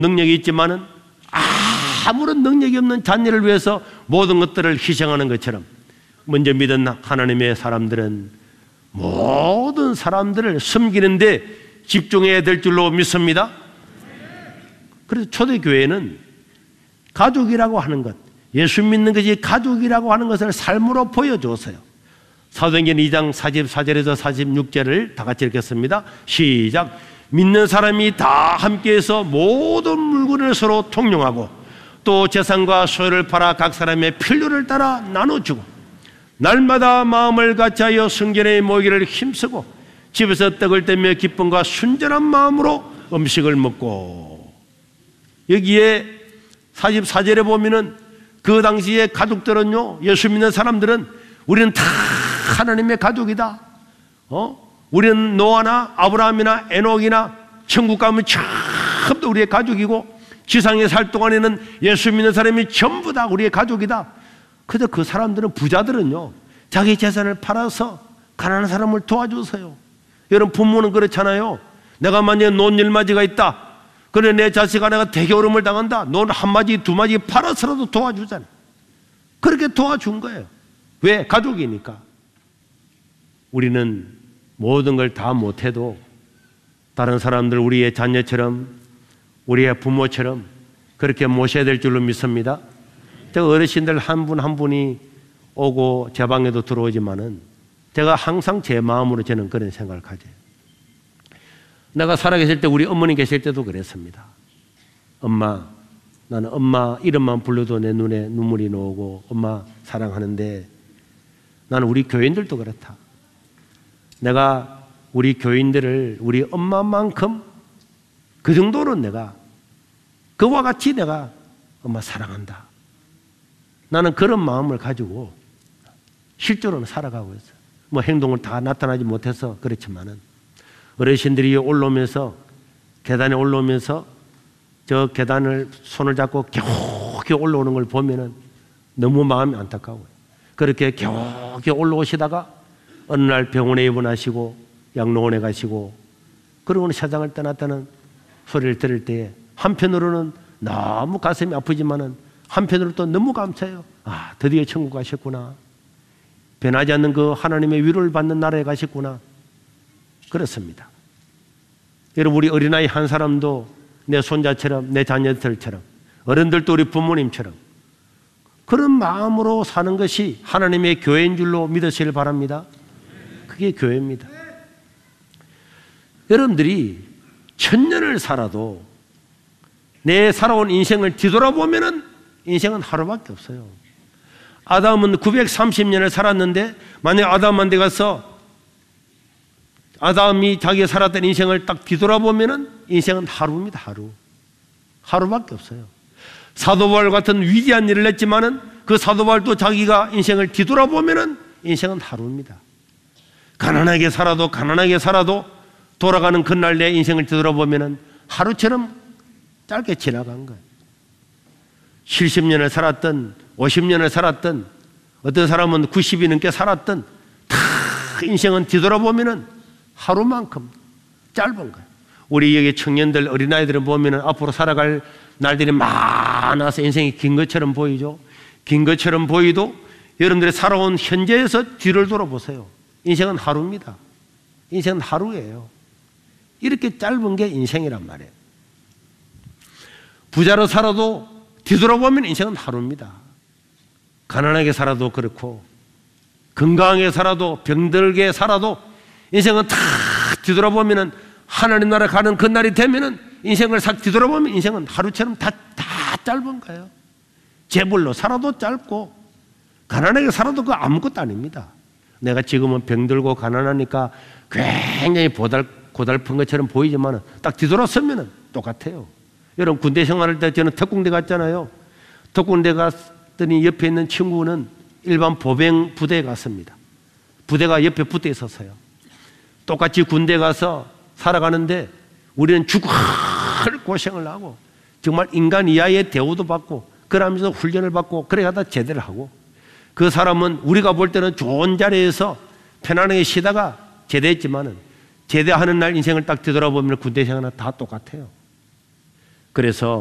능력이 있지만은 아무런 능력이 없는 자녀를 위해서 모든 것들을 희생하는 것처럼 먼저 믿은 하나님의 사람들은 모든 사람들을 섬기는데 집중해야 될 줄로 믿습니다. 그래서 초대교회는 가족이라고 하는 것, 예수 믿는 것이 가족이라고 하는 것을 삶으로 보여줬어요. 사도행전 2장 44절에서 46절을 다 같이 읽겠습니다. 시작. 믿는 사람이 다 함께해서 모든 물건을 서로 통용하고 또 재산과 소유를 팔아 각 사람의 필요를 따라 나눠주고 날마다 마음을 같이하여 성전에 모이기를 힘쓰고 집에서 떡을 떼며 기쁨과 순전한 마음으로 음식을 먹고. 여기에 44절에 보면은 그 당시에 가족들은요, 예수 믿는 사람들은 우리는 다 하나님의 가족이다. 우리는 노아나 아브라함이나 에녹이나 천국 가면 전부 우리의 가족이고 지상에 살 동안에는 예수 믿는 사람이 전부 다 우리의 가족이다. 그래서 그 사람들은, 부자들은요, 자기 재산을 팔아서 가난한 사람을 도와주세요. 여러분, 부모는 그렇잖아요. 내가 만약에 논 10마지가 있다. 그래, 내 자식 하나가 대교름을 당한다. 논 1마지 2마지 팔아서라도 도와주잖아요. 그렇게 도와준 거예요. 왜? 가족이니까. 우리는 모든 걸 다 못해도 다른 사람들, 우리의 자녀처럼, 우리의 부모처럼 그렇게 모셔야 될 줄로 믿습니다. 제가 어르신들 한 분 한 분이 오고 제 방에도 들어오지만은 제가 항상 제 마음으로 저는 그런 생각을 가져요. 내가 살아계실 때, 우리 어머니 계실 때도 그랬습니다. 엄마, 나는 엄마 이름만 불러도 내 눈에 눈물이 나오고 엄마 사랑하는데, 나는 우리 교인들도 그렇다. 내가 우리 교인들을 우리 엄마만큼 그 정도로 내가 그와 같이 내가 엄마 사랑한다. 나는 그런 마음을 가지고 실제로는 살아가고 있어요. 뭐 행동을 다 나타나지 못해서 그렇지만은 어르신들이 올라오면서, 계단에 올라오면서 저 계단을 손을 잡고 겨우겨우 올라오는 걸 보면은 너무 마음이 안타까워요. 그렇게 겨우겨우 올라오시다가 어느 날 병원에 입원하시고 양로원에 가시고 그러고는 세상을 떠났다는 소리를 들을 때에 한편으로는 너무 가슴이 아프지만은 한편으로 또 너무 감사해요. 아, 드디어 천국 가셨구나. 변하지 않는 그 하나님의 위로를 받는 나라에 가셨구나. 그렇습니다. 여러분, 우리 어린아이 한 사람도 내 손자처럼, 내 자녀들처럼, 어른들도 우리 부모님처럼 그런 마음으로 사는 것이 하나님의 교회인 줄로 믿으시길 바랍니다. 그게 교회입니다. 여러분들이 1000년을 살아도 내 살아온 인생을 뒤돌아보면은 인생은 하루밖에 없어요. 아담은 930년을 살았는데 만약 아담한테 가서 아담이 자기가 살았던 인생을 딱 뒤돌아보면은 인생은 하루입니다. 하루밖에 없어요. 사도 바울 같은 위대한 일을 했지만은 그 사도 바울도 자기가 인생을 뒤돌아보면은 인생은 하루입니다. 가난하게 살아도 돌아가는 그날 내 인생을 뒤돌아보면은 하루처럼 짧게 지나간 거예요. 70년을 살았던 50년을 살았던 어떤 사람은 90이 넘게 살았던 다 인생은 뒤돌아보면은 하루만큼 짧은 거예요. 우리 여기 청년들, 어린아이들은 보면은 앞으로 살아갈 날들이 많아서 인생이 긴 것처럼 보이죠. 긴 것처럼 보이도 여러분들이 살아온 현재에서 뒤를 돌아보세요. 인생은 하루입니다. 인생은 하루예요. 이렇게 짧은 게 인생이란 말이에요. 부자로 살아도 뒤돌아보면 인생은 하루입니다. 가난하게 살아도 그렇고 건강하게 살아도 병들게 살아도 인생은 다 뒤돌아보면은 하나님 나라 가는 그날이 되면은 인생을 싹 뒤돌아보면 인생은 하루처럼 다 짧은 거예요. 재벌로 살아도 짧고 가난하게 살아도 그거 아무것도 아닙니다. 내가 지금은 병들고 가난하니까 굉장히 고달픈 것처럼 보이지만 딱 뒤돌아서면 똑같아요. 여러분, 군대 생활할 때 저는 특공대 갔잖아요. 특공대 갔더니 옆에 있는 친구는 일반 보병 부대에 갔습니다. 부대가 옆에 붙어 있었어요. 똑같이 군대 가서 살아가는데 우리는 죽을 고생을 하고 정말 인간 이하의 대우도 받고 그러면서 훈련을 받고 그래 가다 제대를 하고, 그 사람은 우리가 볼 때는 좋은 자리에서 편안하게 쉬다가 제대했지만은 제대하는 날 인생을 딱 뒤돌아보면 군대 생활은 다 똑같아요. 그래서